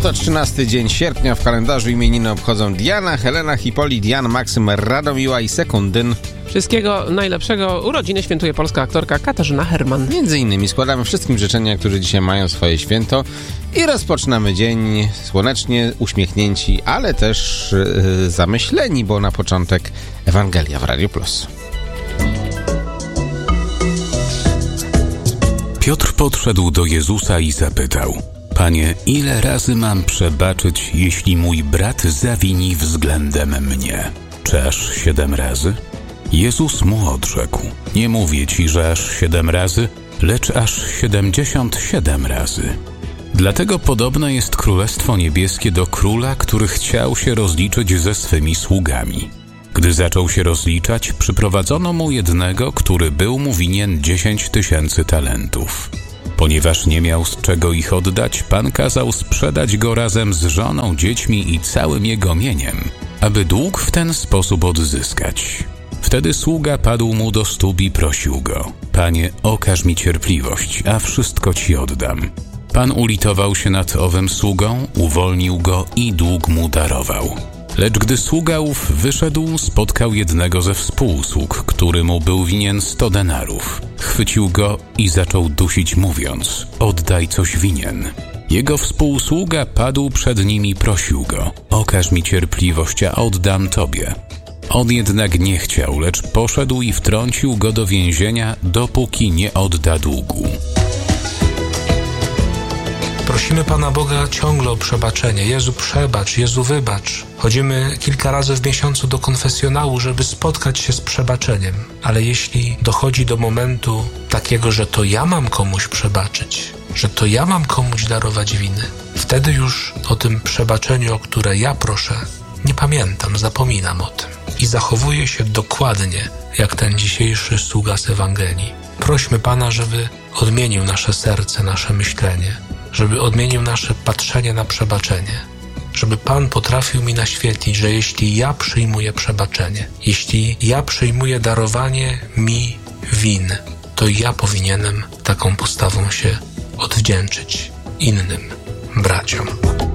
to 13 dzień sierpnia. W kalendarzu imieniny obchodzą Diana, Helena, Hipolit, Jan, Maksym, Radomiła i Sekundyn. Wszystkiego najlepszego. Urodziny świętuje polska aktorka Katarzyna Herman. Między innymi składamy wszystkim życzenia, którzy dzisiaj mają swoje święto i rozpoczynamy dzień słonecznie, uśmiechnięci, ale też zamyśleni, bo na początek Ewangelia w Radiu Plus. Piotr podszedł do Jezusa i zapytał: Panie, ile razy mam przebaczyć, jeśli mój brat zawini względem mnie? Czy aż 7 razy? Jezus mu odrzekł: Nie mówię ci, że aż 7 razy, lecz aż 77 razy. Dlatego podobne jest Królestwo Niebieskie do króla, który chciał się rozliczyć ze swymi sługami. Gdy zaczął się rozliczać, przyprowadzono mu jednego, który był mu winien 10 000 talentów. Ponieważ nie miał z czego ich oddać, Pan kazał sprzedać go razem z żoną, dziećmi i całym jego mieniem, aby dług w ten sposób odzyskać. Wtedy sługa padł mu do stóp i prosił go: Panie, okaż mi cierpliwość, a wszystko ci oddam. Pan ulitował się nad owym sługą, uwolnił go i dług mu darował. Lecz gdy sługa ów wyszedł, spotkał jednego ze współsług, który mu był winien 100 denarów. Chwycił go i zaczął dusić, mówiąc: Oddaj, coś winien. Jego współsługa padł przed nim i prosił go: Okaż mi cierpliwość, a oddam tobie. On jednak nie chciał, lecz poszedł i wtrącił go do więzienia, dopóki nie odda długu. Prosimy Pana Boga ciągle o przebaczenie. Jezu, przebacz, Jezu, wybacz. Chodzimy kilka razy w miesiącu do konfesjonału, żeby spotkać się z przebaczeniem. Ale jeśli dochodzi do momentu takiego, że to ja mam komuś przebaczyć, że to ja mam komuś darować winy, wtedy już o tym przebaczeniu, o które ja proszę, nie pamiętam, zapominam o tym. I zachowuję się dokładnie jak ten dzisiejszy sługa z Ewangelii. Prośmy Pana, żeby odmienił nasze serce, nasze myślenie, żeby odmienił nasze patrzenie na przebaczenie, żeby Pan potrafił mi naświetlić, że jeśli ja przyjmuję przebaczenie, jeśli ja przyjmuję darowanie mi win, to ja powinienem taką postawą się odwdzięczyć innym braciom.